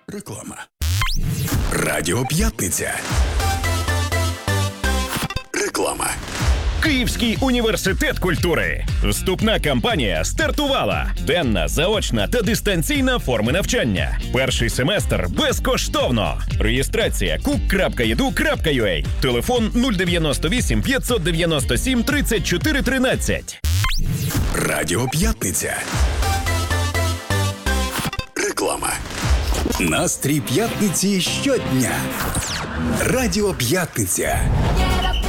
Реклама. Радіо П'ятниця. Реклама. Київський університет культури. Вступна кампанія стартувала. Денна, заочна та дистанційна форми навчання. Перший семестр безкоштовно. Реєстрація cook.edu.ua. Телефон 098 597 34 13. Радіо П'ятниця. Реклама. Настрій п'ятниці щодня. Радіо П'ятниця.